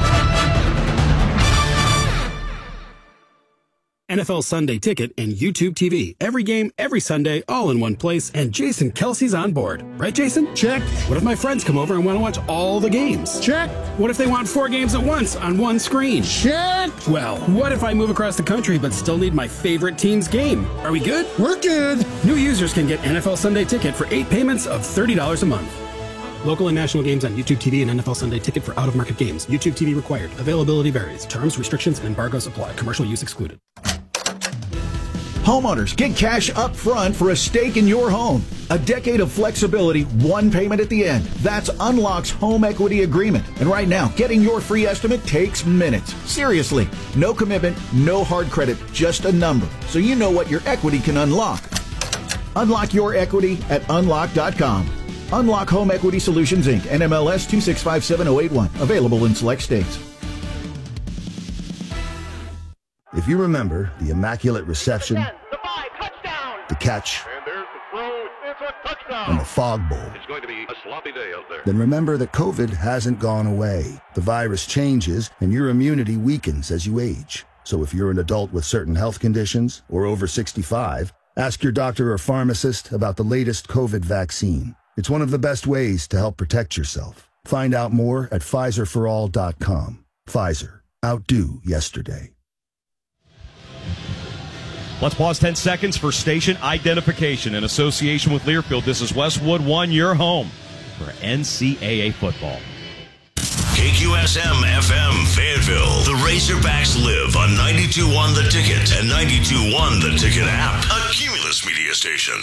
NFL Sunday Ticket and YouTube TV. Every game, every Sunday, all in one place, and Jason Kelsey's on board. Right, Jason? Check. What if my friends come over and want to watch all the games? Check. What if they want 4 games at once on one screen? Check. Well, what if I move across the country but still need my favorite team's game? Are we good? We're good. New users can get NFL Sunday Ticket for 8 payments of $30 a month. Local and national games on YouTube TV and NFL Sunday Ticket for out-of-market games. YouTube TV required. Availability varies. Terms, restrictions, and embargoes apply. Commercial use excluded. Homeowners, get cash up front for a stake in your home. A decade of flexibility, 1 payment at the end. That's Unlock's home equity agreement. And right now, getting your free estimate takes minutes. Seriously, no commitment, no hard credit, just a number. So you know what your equity can unlock. Unlock your equity at unlock.com. Unlock Home Equity Solutions, Inc., NMLS 2657081. Available in select states. If you remember the immaculate reception, the catch, and the fog bowl, It's going to be a sloppy day out there. then remember that COVID hasn't gone away. The virus changes, and your immunity weakens as you age. So if you're an adult with certain health conditions or over 65, ask your doctor or pharmacist about the latest COVID vaccine. It's one of the best ways to help protect yourself. Find out more at PfizerForAll.com. Pfizer. Outdo yesterday. Let's pause 10 seconds for station identification. In association with Learfield, this is Westwood One, your home for NCAA football. KQSM FM Fayetteville. The Razorbacks live on 92.1 The Ticket and 92.1 The Ticket app. A Cumulus media station.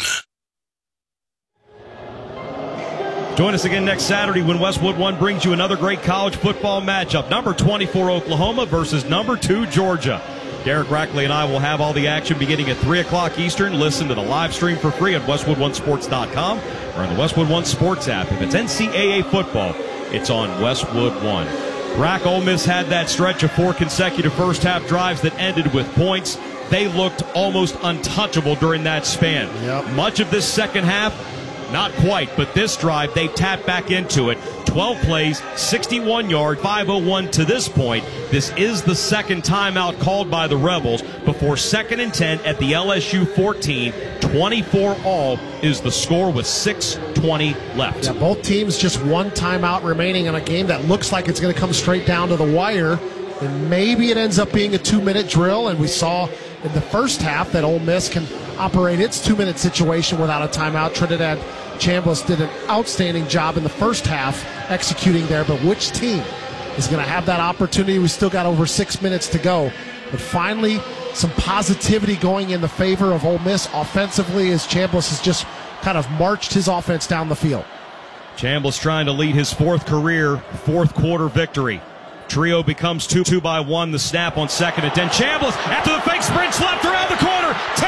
Join us again next Saturday when Westwood One brings you another great college football matchup. Number 24 Oklahoma versus number 2 Georgia. Derek Rackley and I will have all the action beginning at 3 o'clock Eastern. Listen to the live stream for free at WestwoodOneSports.com or on the Westwood One Sports app. If it's NCAA football, it's on Westwood One. Rack, Ole Miss had that stretch of 4 consecutive first-half drives that ended with points. They looked almost untouchable during that span. Much of this second half, not quite, but this drive, they tapped back into it. 12 plays, 61 yards, 5:01 to this point. This is the second timeout called by the Rebels before 2nd and 10 at the LSU 14. 24 all is the score with 6:20 left. Yeah, both teams just 1 timeout remaining on a game that looks like it's going to come straight down to the wire. And maybe it ends up being a 2-minute drill, and we saw in the first half that Ole Miss can operate its 2-minute situation without a timeout. Trinidad Chambliss did an outstanding job in the first half executing there, but which team is going to have that opportunity? We still got over 6 minutes to go. But finally, some positivity going in the favor of Ole Miss offensively as Chambliss has just kind of marched his offense down the field. Chambliss trying to lead his 4th career fourth-quarter victory. Trio becomes 2 by 1. The snap on 2nd and 10. Chambliss after the fake sprint, left around the corner.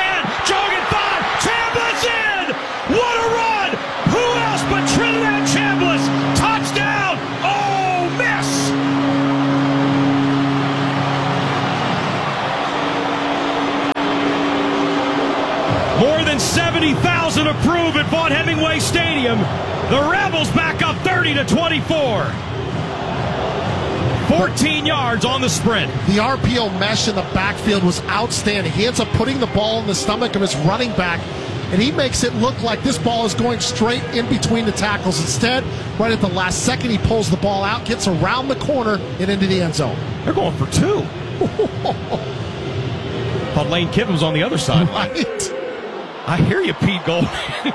More than 70,000 approve at Vaught Hemingway Stadium. The Rebels back up 30-24. 14 yards on the sprint. The RPO mesh in the backfield was outstanding. He ends up putting the ball in the stomach of his running back, and he makes it look like this ball is going straight in between the tackles. Instead, right at the last second, he pulls the ball out, gets around the corner, and into the end zone. They're going for two. Thought Lane Kiffin was on the other side. Right. I hear you, Pete Gold.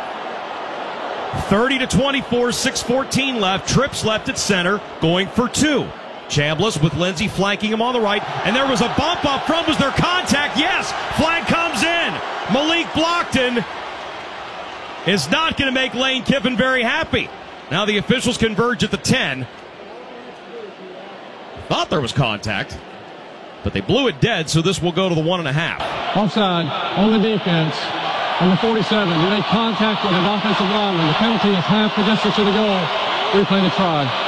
30-24, 6:14 left. Trips left at center, going for two. Chambliss with Lindsey flanking him on the right, and there was a bump up front. Was there contact? Yes. Flag comes in. Malik Blockton is not going to make Lane Kiffin very happy. Now the officials converge at the 10. Thought there was contact, but they blew it dead, so this will go to the 1.5. Offside on the defense. On the 47, he made contact with an offensive lineman. The penalty is half the distance to the goal. Replay the try.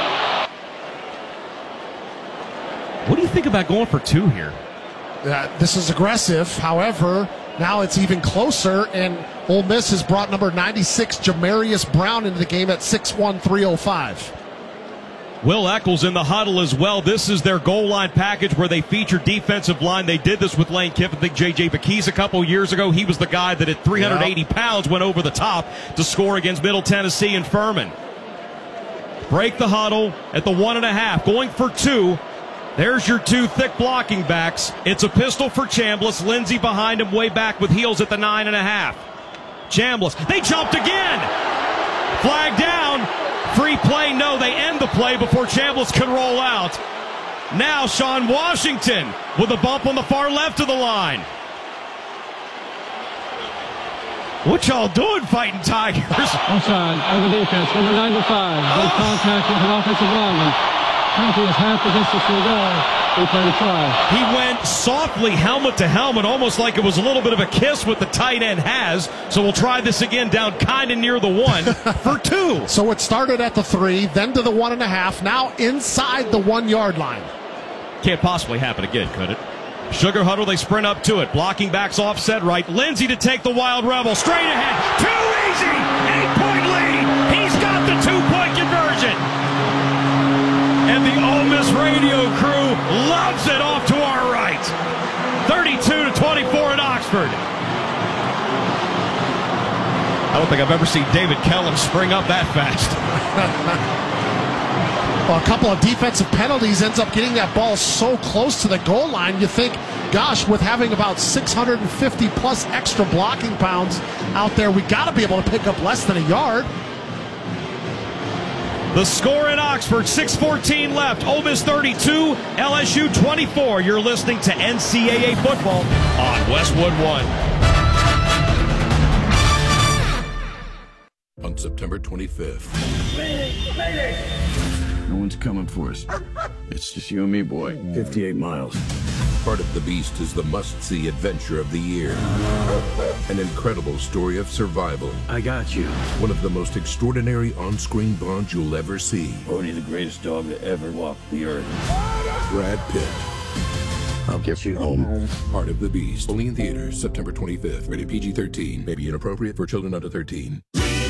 What do you think about going for two here? This is aggressive. However, now it's even closer, and Ole Miss has brought number 96, Jamarius Brown, into the game at 6'1", 305. Will Eccles in the huddle as well. This is their goal line package where they feature defensive line. They did this with Lane Kiffin. I think J.J. Bakese a couple years ago. He was the guy that at 380 pounds went over the top to score against Middle Tennessee and Furman. Break the huddle at the 1.5. Going for two. There's your two thick blocking backs. It's a pistol for Chambliss. Lindsey behind him way back with heels at the 9.5. Chambliss. They jumped again. Flag down. Free play. No, they end the play before Chambliss can roll out. Now Sean Washington with a bump on the far left of the line. What y'all doing, Fighting Tigers? Offside on the defense. Number 95. Made contact with an offensive lineman. Penalty is half the distance to the goal. We play the try. He went softly helmet to helmet, almost like it was a little bit of a kiss what the tight end has. So we'll try this again down kind of near the 1 for two. So it started at the 3, then to the 1.5, now inside the 1 yard line. Can't possibly happen again, could it? Sugar Huddle, they sprint up to it. Blocking backs offset right. Lindsey to take the Wild Rebel. Straight ahead. Too easy. 8-point lead. He's got the 2-point conversion. And the Ole Miss radio crew loves it off to our right. 32-24 in Oxford. I don't think I've ever seen David Kellum spring up that fast. Well, a couple of defensive penalties ends up getting that ball so close to the goal line. You think, gosh, with having about 650-plus extra blocking pounds out there, we got to be able to pick up less than a yard. The score in Oxford, 6:14 left. Ole Miss 32, LSU 24. You're listening to NCAA football on Westwood One. On September 25th. No one's coming for us. It's just you and me, boy. 58 miles. Part of the Beast is the must-see adventure of the year. An incredible story of survival. I got you. One of the most extraordinary on-screen bonds you'll ever see. Only the greatest dog to ever walk the earth. Brad Pitt. I'll get you home. Part of the Beast. Only in theaters, September 25th. Rated PG-13. May be inappropriate for children under 13.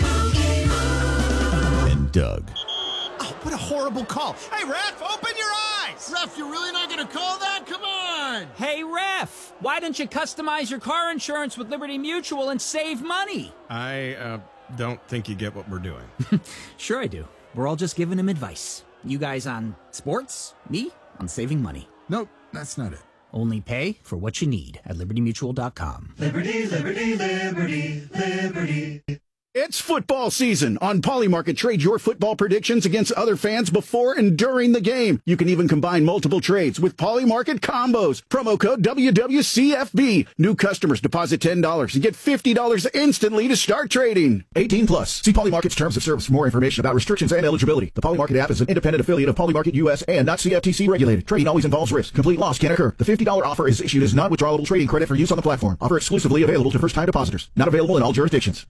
And Doug. Oh, what a horrible call. Hey, ref, open your eyes. Ref, you're really not going to call that? Come on. Hey, ref, why don't you customize your car insurance with Liberty Mutual and save money? I don't think you get what we're doing. Sure I do. We're all just giving him advice. You guys on sports, me on saving money. Nope, that's not it. Only pay for what you need at libertymutual.com. Liberty, liberty, liberty, liberty. It's football season. On Polymarket, trade your football predictions against other fans before and during the game. You can even combine multiple trades with Polymarket combos. Promo code WWCFB. New customers deposit $10 and get $50 instantly to start trading. 18 plus. See Polymarket's terms of service for more information about restrictions and eligibility. The Polymarket app is an independent affiliate of Polymarket US and not CFTC regulated. Trading always involves risk. Complete loss can occur. The $50 offer is issued as non-withdrawable trading credit for use on the platform. Offer exclusively available to first-time depositors. Not available in all jurisdictions.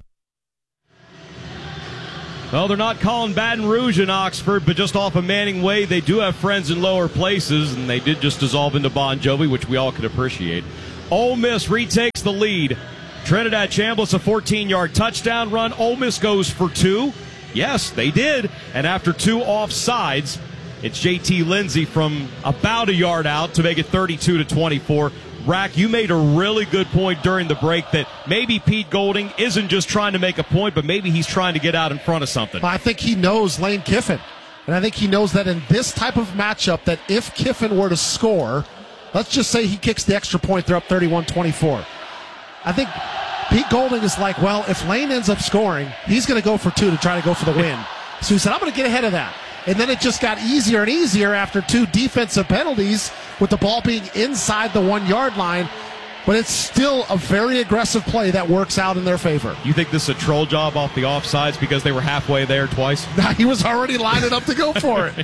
Well, they're not calling Baton Rouge in Oxford, but just off of Manning Way, they do have friends in lower places, and they did just dissolve into Bon Jovi, which we all can appreciate. Ole Miss retakes the lead. Trinidad Chambliss, a 14-yard touchdown run. Ole Miss goes for 2. Yes, they did. And after 2 offsides, it's JT Lindsey from about a yard out to make it 32-24. Rack, you made a really good point during the break that maybe Pete Golding isn't just trying to make a point, but maybe he's trying to get out in front of something. I think he knows Lane Kiffin. And I think he knows that in this type of matchup, that if Kiffin were to score, let's just say he kicks the extra point, they're up 31-24. I think Pete Golding is like, well, if Lane ends up scoring, he's going to go for 2 to try to go for the win. So he said, I'm going to get ahead of that. And then it just got easier and easier after 2 defensive penalties with the ball being inside the 1-yard line. But it's still a very aggressive play that works out in their favor. You think this is a troll job off the offsides because they were halfway there twice? He was already lining up to go for it.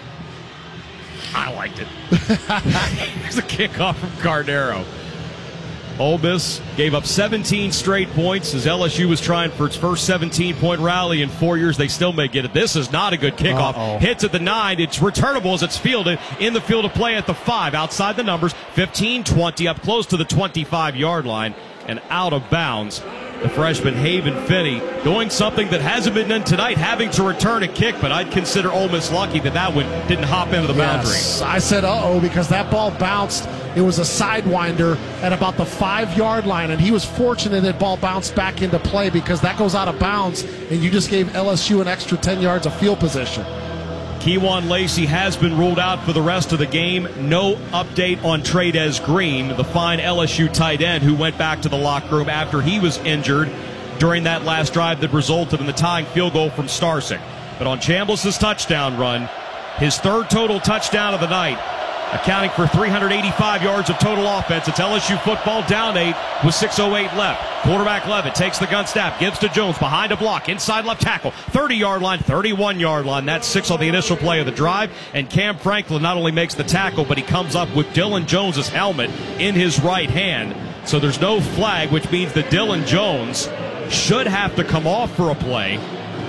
I liked it. There's a kickoff from Cardero. Ole Miss gave up 17 straight points as LSU was trying for its first 17-point rally in 4 years. They still may get it. This is not a good kickoff. Uh-oh. Hits at the 9. It's returnable as it's fielded in the field of play at the 5. Outside the numbers, 15-20, up close to the 25-yard line and out of bounds. The freshman Haven Finney doing something that hasn't been done tonight, having to return a kick, but I'd consider Ole Miss lucky that one didn't hop into the boundary. Yes, I said uh-oh because that ball bounced. It was a sidewinder at about the 5-yard line, and he was fortunate that ball bounced back into play because that goes out of bounds, and you just gave LSU an extra 10 yards of field position. Kejuan Lacey has been ruled out for the rest of the game. No update on Trey'Dez Green, the fine LSU tight end who went back to the locker room after he was injured during that last drive that resulted in the tying field goal from Starsick. But on Chambliss' touchdown run, his 3rd total touchdown of the night, accounting for 385 yards of total offense. It's LSU football down 8 with 6:08 left. Quarterback Levitt takes the gun snap, gives to Jones behind a block, inside left tackle, 30-yard line, 31-yard line. That's 6 on the initial play of the drive. And Cam Franklin not only makes the tackle, but he comes up with Dylan Jones' helmet in his right hand. So there's no flag, which means that Dylan Jones should have to come off for a play.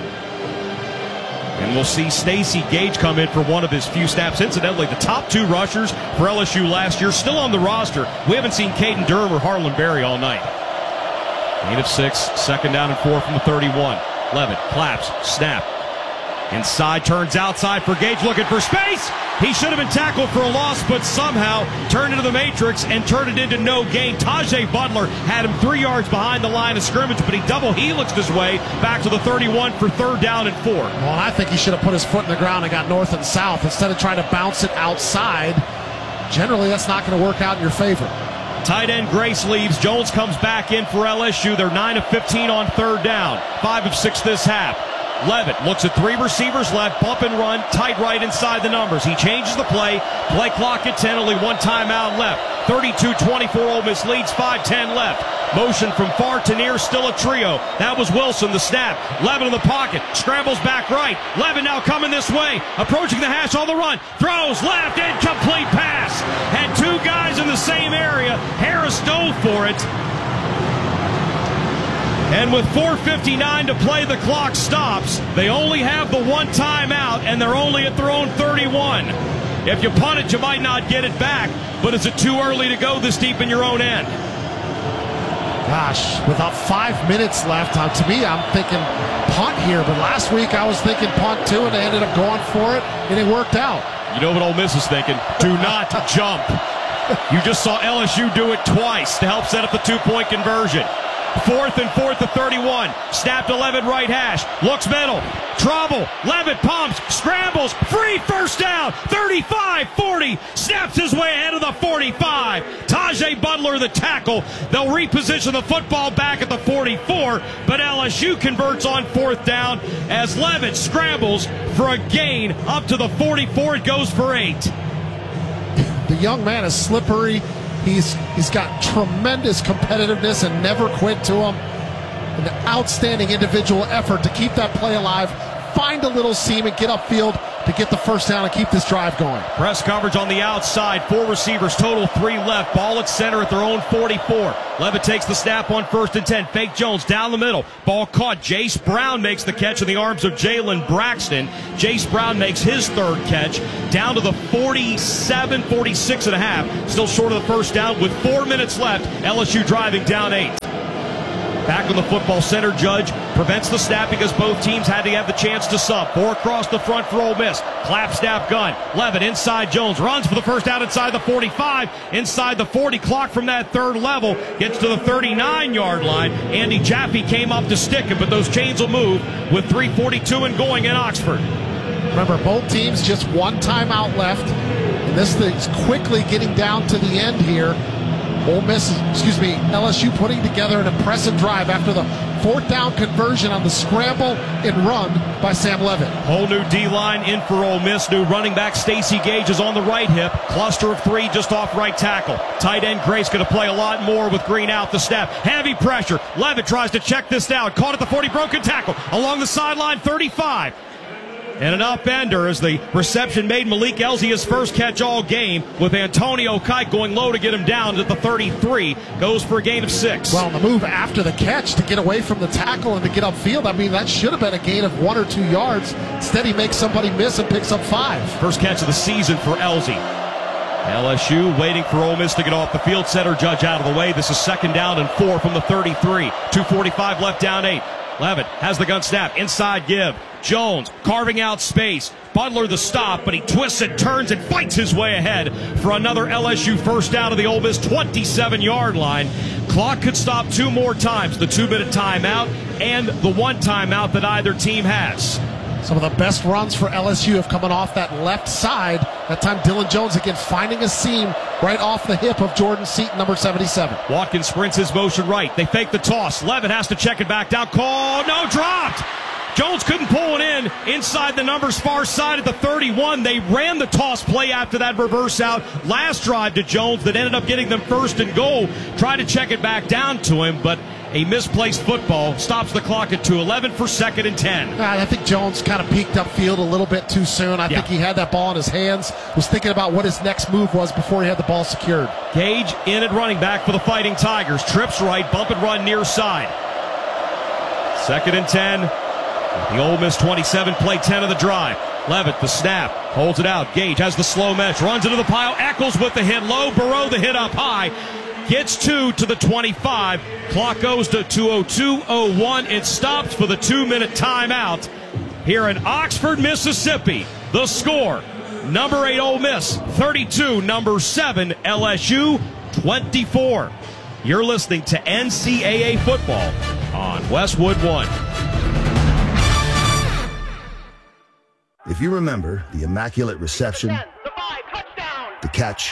And we'll see Stacey Gage come in for one of his few snaps. Incidentally, the top 2 rushers for LSU last year still on the roster. We haven't seen Caden Durham or Harlan Berry all night. 8 of 6, 2nd down and 4 from the 31. Levitt claps, snap. Inside, turns outside for Gage, looking for space. He should have been tackled for a loss, but somehow turned into the matrix and turned it into no gain. Tajay Butler had him 3 yards behind the line of scrimmage, but he double helixed his way back to the 31 for 3rd down and 4. Well, I think he should have put his foot in the ground and got north and south instead of trying to bounce it outside. Generally, that's not going to work out in your favor. Tight end Grace leaves. Jones comes back in for LSU. They're 9 of 15 on 3rd down. 5 of 6 this half. Levitt looks at 3 receivers left, bump and run, tight right inside the numbers. He changes the play clock at 10, only 1 timeout left. 32-24, Ole Miss leads, 5:10 left. Motion from far to near, still a trio. That was Wilson, the snap. Levin in the pocket, scrambles back right. Levin now coming this way, approaching the hash on the run. Throws left, incomplete pass. Had 2 guys in the same area. Harris dove for it. And with 4:59 to play, the clock stops. They only have the 1 timeout, and they're only at their own 31. If you punt it, you might not get it back, but is it too early to go this deep in your own end? Gosh, without 5 minutes left, to me, I'm thinking punt here, but last week I was thinking punt too, and they ended up going for it, and it worked out. You know what Ole Miss is thinking? Do not jump. You just saw LSU do it twice to help set up the 2-point conversion. 4th and 4th to 31. Snapped 11 right hash. Looks middle. Trouble. Levitt pumps. Scrambles. Free first down. 35-40. Snaps his way ahead of the 45. Tajay Butler the tackle. They'll reposition the football back at the 44. But LSU converts on 4th down as Levitt scrambles for a gain up to the 44. It goes for 8. The young man is slippery. He's got tremendous competitiveness and never quit to him. An outstanding individual effort to keep that play alive, find a little seam and get upfield to get the first down and keep this drive going. Press coverage on the outside. 4 receivers, total 3 left. Ball at center at their own 44. Levitt takes the snap on 1st and 10. Fake Jones down the middle. Ball caught. Jace Brown makes the catch in the arms of Jalen Braxton. Jace Brown makes his 3rd catch down to the 47, 46 and a half. Still short of the first down with 4 minutes left. LSU driving down 8. Back on the football center, Judge prevents the snap because both teams had to have the chance to sub. 4 across the front for Ole Miss. Clap, snap, gun. Levitt inside Jones. Runs for the first down inside the 45. Inside the 40. Clock from that third level. Gets to the 39-yard line. Andy Jaffe came up to stick it, but those chains will move with 3:42 and going in Oxford. Remember, both teams just one timeout left. And this thing's quickly getting down to the end here. LSU putting together an impressive drive after the 4th down conversion on the scramble and run by Sam Levitt. Whole new D-line in for Ole Miss. New running back Stacey Gage is on the right hip. Cluster of 3 just off right tackle. Tight end Grace going to play a lot more with Green out the snap. Heavy pressure. Levitt tries to check this down. Caught at the 40, broken tackle. Along the sideline, 35. And an upender as the reception made Malik Elzy his first catch all game, with Antonio Kike going low to get him down at the 33. Goes for a gain of 6. Well, the move after the catch to get away from the tackle and to get upfield, I mean, that should have been a gain of 1 or 2 yards. Instead, he makes somebody miss and picks up 5. First catch of the season for Elzy. LSU waiting for Ole Miss to get off the field. Center Judge out of the way. This is 2nd down and 4 from the 33. 2:45 left, down 8. Levitt has the gun snap. Inside give. Jones carving out space. Butler the stop, but he twists and turns and fights his way ahead for another LSU first down to the Ole Miss 27-yard line. Clock could stop 2 more times. The 2-minute timeout and the 1 timeout that either team has. Some of the best runs for LSU have come off that left side. That time Dylan Jones again finding a seam right off the hip of Jordan Seaton, number 77. Watkins sprints his motion right. They fake the toss. Levitt has to check it back down. Call, no, dropped. Jones couldn't pull it in inside the numbers far side at the 31. They ran the toss play after that reverse out last drive to Jones that ended up getting them 1st and goal. Tried to check it back down to him, but a misplaced football stops the clock at 2:11 for 2nd and 10. I think Jones kind of peeked upfield a little bit too soon. I think he had that ball in his hands, was thinking about what his next move was before he had the ball secured. Gage in at running back for the Fighting Tigers. Trips right, bump and run near side. 2nd and 10. The Ole Miss 27, play 10 of the drive. Levitt, the snap, holds it out. Gage has the slow mesh, runs into the pile. Eccles with the hit low. Burrow the hit up high. Gets 2 to the 25. Clock goes to 2:02:01. It stops for the 2-minute timeout here in Oxford, Mississippi. The score, number 8 Ole Miss 32, number 7 LSU 24. You're listening to NCAA football on Westwood One. If you remember the immaculate reception, the catch,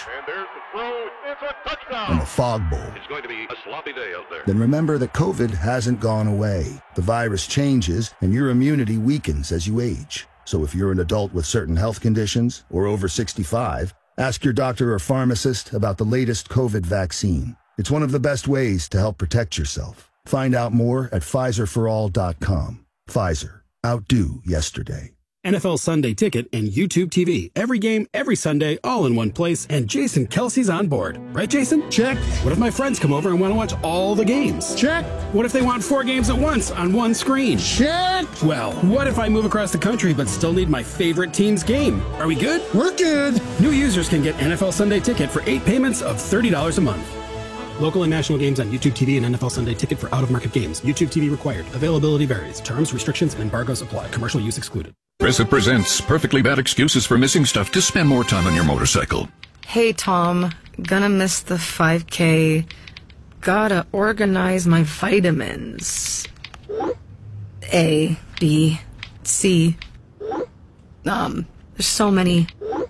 and the fog bowl, It's going to be a sloppy day out there. then remember that COVID hasn't gone away. The virus changes and your immunity weakens as you age. So if you're an adult with certain health conditions or over 65, ask your doctor or pharmacist about the latest COVID vaccine. It's one of the best ways to help protect yourself. Find out more at PfizerForAll.com. Pfizer. Outdo yesterday. NFL Sunday Ticket and YouTube TV. Every game, every Sunday, all in one place, and Jason Kelsey's on board. Right, Jason? Check. What if my friends come over and want to watch all the games? Check. What if they want 4 games at once on one screen? Check. Well, what if I move across the country but still need my favorite team's game? Are we good? We're good. New users can get NFL Sunday Ticket for 8 payments of $30 a month. Local and national games on YouTube TV and NFL Sunday Ticket for out-of-market games. YouTube TV required. Availability varies. Terms, restrictions, and embargoes apply. Commercial use excluded. Progressive presents perfectly bad excuses for missing stuff to spend more time on your motorcycle. Hey, Tom. Gonna miss the 5K. Gotta organize my vitamins. A, B, C. There's so many.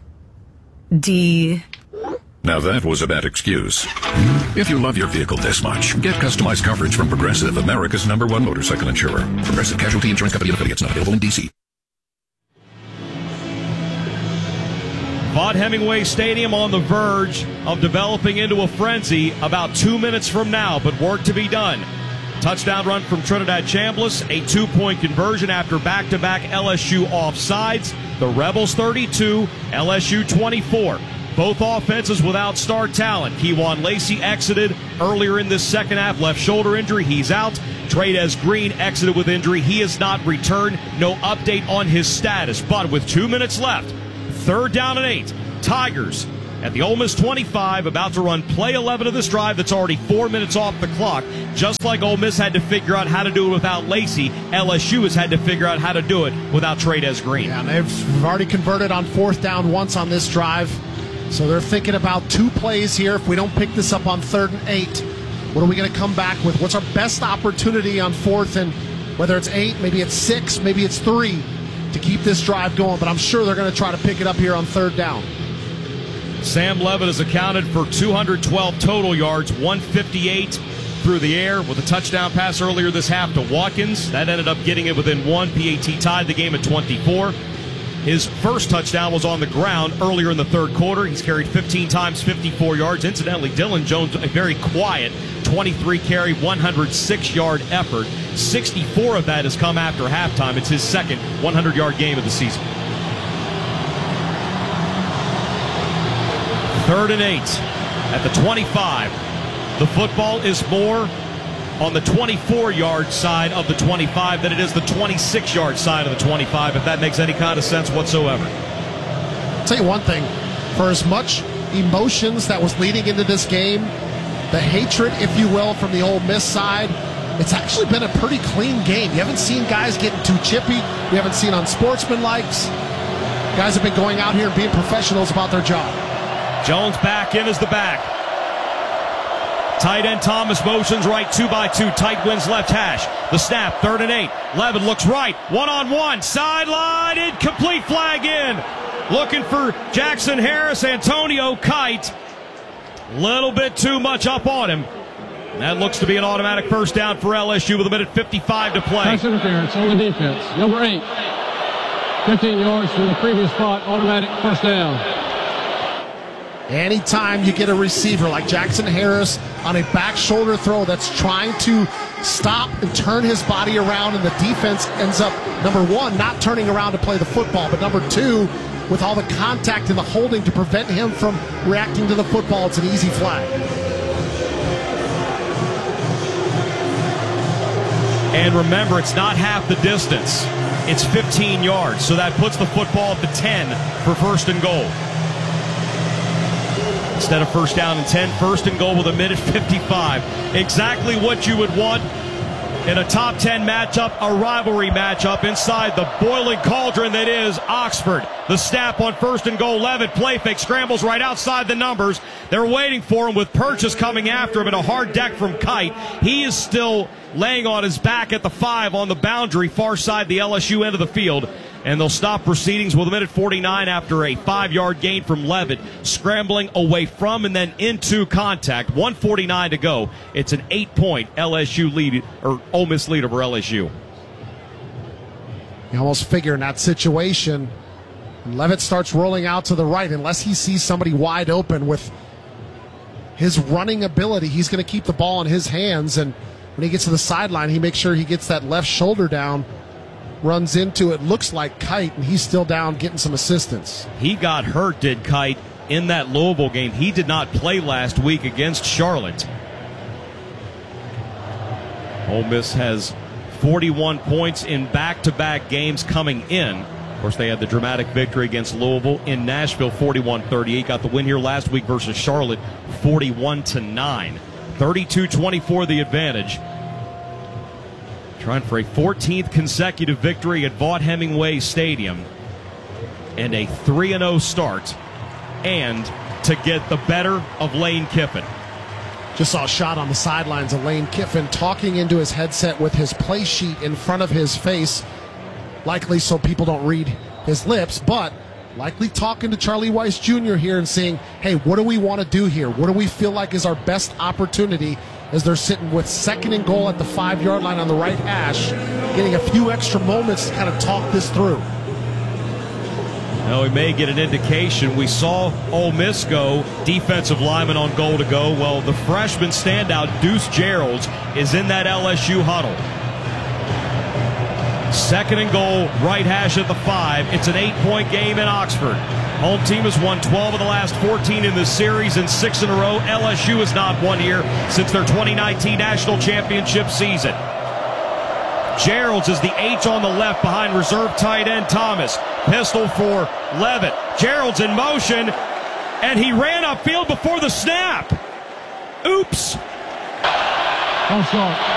D. Now that was a bad excuse. If you love your vehicle this much, get customized coverage from Progressive, America's #1 motorcycle insurer. Progressive Casualty Insurance Company and affiliates, not available in D.C. Vaught-Hemingway Stadium on the verge of developing into a frenzy about 2 minutes from now, but work to be done. Touchdown run from Trinidad Chambliss, a 2-point conversion after back-to-back LSU offsides. The Rebels 32, LSU 24. Both offenses without star talent. Kewan Lacey exited earlier in this second half, left shoulder injury. He's out. Trades Green exited with injury. He has not returned. No update on his status. But with 2 minutes left, 3rd down and 8. Tigers at the Ole Miss 25, about to run play 11 of this drive that's already 4 minutes off the clock. Just like Ole Miss had to figure out how to do it without Lacey, LSU has had to figure out how to do it without Trey'Dez Green. Yeah, and they've already converted on 4th down once on this drive. So they're thinking about 2 plays here. If we don't pick this up on 3rd and 8, what are we going to come back with? What's our best opportunity on 4th and whether it's 8, maybe it's 6, maybe it's 3 to keep this drive going. But I'm sure they're going to try to pick it up here on 3rd down. Sam Levitt has accounted for 212 total yards, 158 through the air with a touchdown pass earlier this half to Watkins. That ended up getting it within 1. PAT tied the game at 24. His first touchdown was on the ground earlier in the 3rd quarter. He's carried 15 times, 54 yards. Incidentally, Dylan Jones, a very quiet 23-carry, 106-yard effort. 64 of that has come after halftime. It's his second 100-yard game of the season. 3rd and 8 at the 25. The football is more on the 24-yard side of the 25 than it is the 26-yard side of the 25, if that makes any kind of sense whatsoever. I'll tell you one thing. For as much emotions that was leading into this game, the hatred, if you will, from the Ole Miss side, it's actually been a pretty clean game. You haven't seen guys getting too chippy. You haven't seen unsportsmanlikes. Guys have been going out here and being professionals about their job. Jones back in as the back. Tight end Thomas motions right 2x2. Tight wins left hash. The snap, 3rd and 8. Levin looks right. 1-on-1. Sideline. Incomplete flag in. Looking for Jackson Harris. Antonio Kite. Little bit too much up on him. That looks to be an automatic first down for LSU with 1:55 to play. Pass interference on the defense. Number 8. 15 yards from the previous spot. Automatic first down. Anytime you get a receiver like Jackson Harris on a back shoulder throw that's trying to stop and turn his body around, and the defense ends up, number 1, not turning around to play the football, but number 2, with all the contact and the holding to prevent him from reacting to the football, it's an easy flag. And remember, it's not half the distance. It's 15 yards, so that puts the football at the 10 for 1st and goal. Instead of first down and 10, 1st and goal with 1:55. Exactly what you would want in a top 10 matchup, a rivalry matchup inside the boiling cauldron that is Oxford. The snap on 1st and goal. Levitt play fake, scrambles right outside the numbers. They're waiting for him with Purchase coming after him, and a hard deck from Kite. He is still laying on his back at the 5 on the boundary, far side the LSU end of the field. And they'll stop proceedings with 1:49 after a 5-yard gain from Levitt, scrambling away from and then into contact. 1:49 to go. It's an 8-point LSU lead, or Ole Miss lead over LSU. You almost figure in that situation, Levitt starts rolling out to the right, unless he sees somebody wide open with his running ability, he's going to keep the ball in his hands. And when he gets to the sideline, he makes sure he gets that left shoulder down. Runs into it, looks like Kite, and he's still down getting some assistance. He got hurt, did Kite, in that Louisville game. He did not play last week against Charlotte. Ole Miss has 41 points in back-to-back games coming in. Of course, they had the dramatic victory against Louisville in Nashville, 41-38. Got the win here last week versus Charlotte, 41-9. 32-24 the advantage. Trying for a 14th consecutive victory at Vaught-Hemingway Stadium and a 3-0 start, and to get the better of Lane Kiffin. Just saw a shot on the sidelines of Lane Kiffin talking into his headset with his play sheet in front of his face, likely so people don't read his lips, but likely talking to Charlie Weiss Jr. here and saying, hey, what do we want to do here? What do we feel like is our best opportunity, as they're sitting with 2nd and goal at the 5-yard line on the right hash, getting a few extra moments to kind of talk this through. Now we may get an indication. We saw Ole Miss go defensive lineman on goal to go. Well, the freshman standout, Deuce Geralds, is in that LSU huddle. 2nd and goal, right hash at the 5. It's an 8-point game in Oxford. Home team has won 12 of the last 14 in this series and 6 in a row. LSU has not won here since their 2019 national championship season. Geralds is the H on the left behind reserve tight end Thomas. Pistol for Levitt. Geralds in motion. and he ran upfield before the snap. Oops. False start.